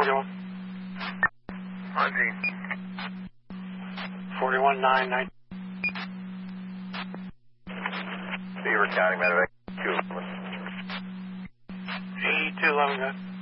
41. 41-9-9. Beaver County, Medevac 2. 82-11, good.